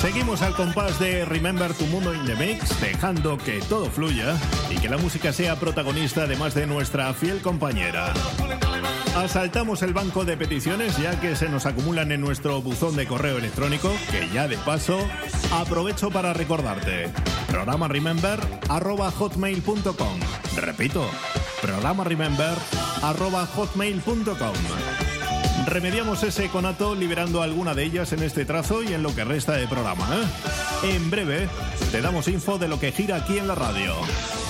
Seguimos al compás de Remember Tu Mundo in the Mix, dejando que todo fluya y que la música sea protagonista, además de nuestra fiel compañera. Asaltamos el banco de peticiones, ya que se nos acumulan en nuestro buzón de correo electrónico, que ya de paso aprovecho para recordarte: programaremember@hotmail.com. Repito, programaremember@hotmail.com. Remediamos ese conato liberando alguna de ellas en este trazo y en lo que resta de programa, ¿eh? En breve te damos info de lo que gira aquí en la radio.